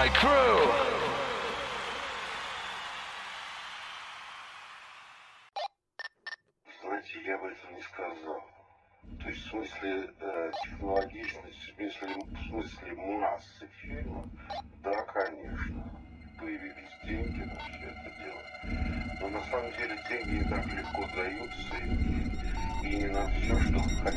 my crew. Знаете, я бы этого не сказал. То есть в смысле технологичности, в смысле массы фильмов, да, конечно, появились деньги на все это дело. Но на самом деле деньги не так легко даются, и не на все, что хотят